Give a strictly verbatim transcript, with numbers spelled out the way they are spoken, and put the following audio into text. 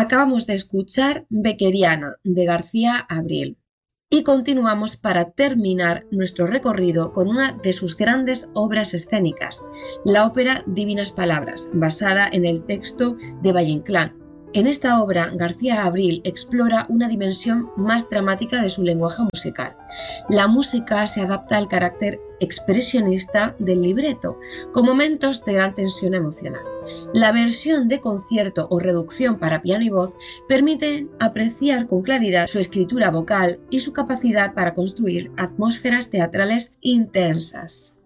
Acabamos de escuchar Beckeriana, de García Abril. Y continuamos para terminar nuestro recorrido con una de sus grandes obras escénicas, la ópera Divinas Palabras, basada en el texto de Valle Inclán. En esta obra, García Abril explora una dimensión más dramática de su lenguaje musical. La música se adapta al carácter expresionista del libreto, con momentos de gran tensión emocional. La versión de concierto o reducción para piano y voz permite apreciar con claridad su escritura vocal y su capacidad para construir atmósferas teatrales intensas.